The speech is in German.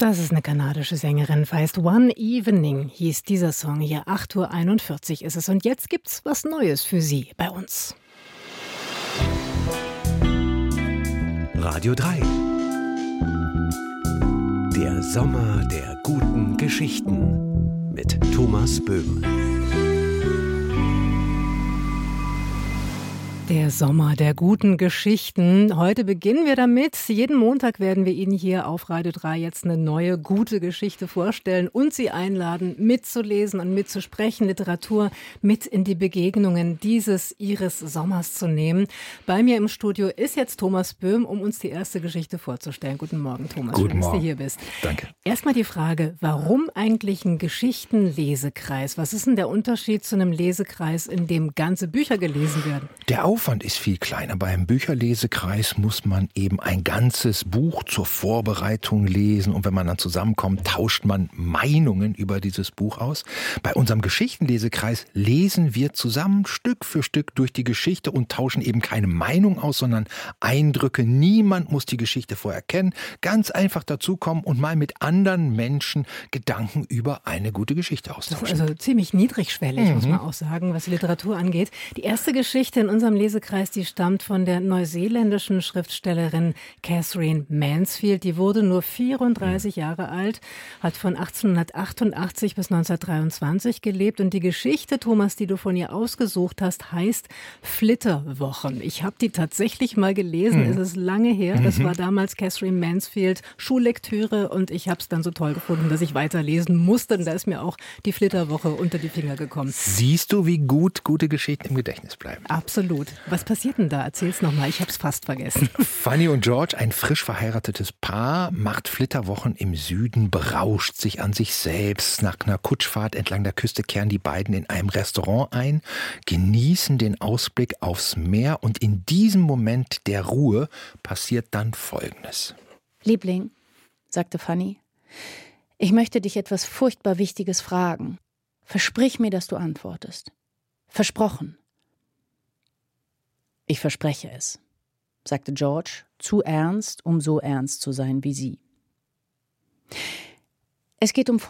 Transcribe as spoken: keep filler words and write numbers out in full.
Das ist eine kanadische Sängerin, heißt One Evening, hieß dieser Song hier. acht Uhr einundvierzig ist es und jetzt gibt's was Neues für Sie bei uns. Radio drei. Der Sommer der guten Geschichten mit Thomas Böhm. Der Sommer der guten Geschichten. Heute beginnen wir damit. Jeden Montag werden wir Ihnen hier auf Radio drei jetzt eine neue gute Geschichte vorstellen und Sie einladen, mitzulesen und mitzusprechen, Literatur mit in die Begegnungen dieses Ihres Sommers zu nehmen. Bei mir im Studio ist jetzt Thomas Böhm, um uns die erste Geschichte vorzustellen. Guten Morgen, Thomas. Guten Schön, dass Morgen. du hier bist. Danke. Erstmal die Frage, warum eigentlich ein Geschichtenlesekreis? Was ist denn der Unterschied zu einem Lesekreis, in dem ganze Bücher gelesen werden? Der Aufwand ist viel kleiner. Beim Bücherlesekreis muss man eben ein ganzes Buch zur Vorbereitung lesen und wenn man dann zusammenkommt, tauscht man Meinungen über dieses Buch aus. Bei unserem Geschichtenlesekreis lesen wir zusammen Stück für Stück durch die Geschichte und tauschen eben keine Meinung aus, sondern Eindrücke. Niemand muss die Geschichte vorher kennen. Ganz einfach dazukommen und mal mit anderen Menschen Gedanken über eine gute Geschichte austauschen. Das ist also ziemlich niedrigschwellig, Mhm. muss man auch sagen, was die Literatur angeht. Die erste Geschichte in unserem Lesekreis, die stammt von der neuseeländischen Schriftstellerin Katherine Mansfield. Die wurde nur vierunddreißig Jahre alt, hat von achtzehnhundertachtundachtzig bis neunzehnhundertdreiundzwanzig gelebt. Und die Geschichte, Thomas, die du von ihr ausgesucht hast, heißt Flitterwochen. Ich habe die tatsächlich mal gelesen. Mhm. Es ist lange her. Das Mhm. war damals Katherine Mansfield Schullektüre und ich habe es dann so toll gefunden, dass ich weiterlesen musste. Und da ist mir auch die Flitterwoche unter die Finger gekommen. Siehst du, wie gut gute Geschichten im Gedächtnis bleiben? Absolut. Was passiert denn da? Erzähl's nochmal. Ich habe es fast vergessen. Fanny und George, ein frisch verheiratetes Paar, macht Flitterwochen im Süden, berauscht sich an sich selbst. Nach einer Kutschfahrt entlang der Küste kehren die beiden in einem Restaurant ein, genießen den Ausblick aufs Meer und in diesem Moment der Ruhe passiert dann Folgendes. Liebling, sagte Fanny, ich möchte dich etwas furchtbar Wichtiges fragen. Versprich mir, dass du antwortest. Versprochen. Ich verspreche es, sagte George, zu ernst, um so ernst zu sein wie sie. Es geht um